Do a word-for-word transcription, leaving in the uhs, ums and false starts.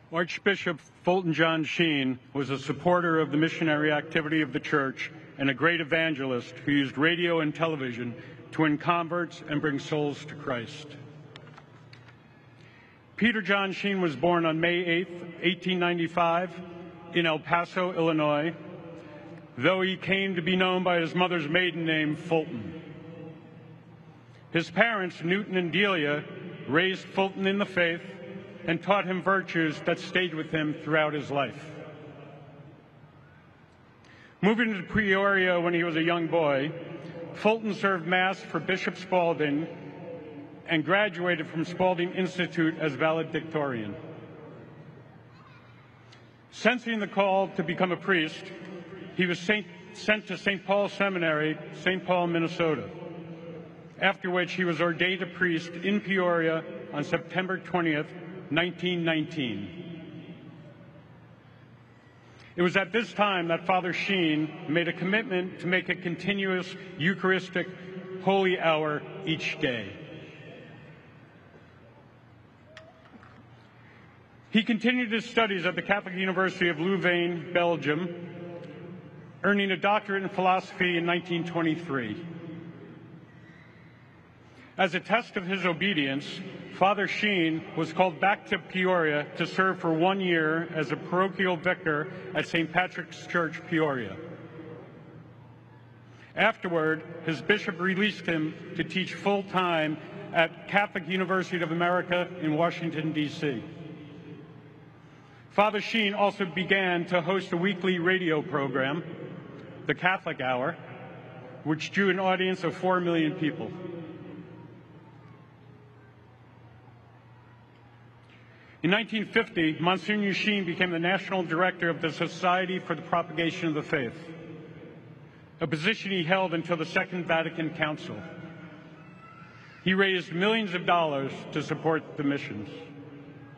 Archbishop Fulton John Sheen was a supporter of the missionary activity of the Church and a great evangelist who used radio and television to win converts and bring souls to Christ. Peter John Sheen was born on May eighth, eighteen ninety-five, in El Paso, Illinois, though he came to be known by his mother's maiden name, Fulton. His parents, Newton and Delia, raised Fulton in the faith and taught him virtues that stayed with him throughout his life. Moving to Peoria when he was a young boy, Fulton served Mass for Bishop Spalding and graduated from Spalding Institute as valedictorian. Sensing the call to become a priest, he was Saint, sent to Saint Paul Seminary, Saint Paul, Minnesota, after which he was ordained a priest in Peoria on September twentieth, nineteen nineteen. It was at this time that Father Sheen made a commitment to make a continuous Eucharistic holy hour each day. He continued his studies at the Catholic University of Louvain, Belgium, earning a doctorate in philosophy in nineteen twenty-three. As a test of his obedience, Father Sheen was called back to Peoria to serve for one year as a parochial vicar at Saint Patrick's Church, Peoria. Afterward, his bishop released him to teach full-time at Catholic University of America in Washington, D C Father Sheen also began to host a weekly radio program, The Catholic Hour, which drew an audience of four million people. In nineteen fifty, Monsignor Sheen became the national director of the Society for the Propagation of the Faith, a position he held until the Second Vatican Council. He raised millions of dollars to support the missions.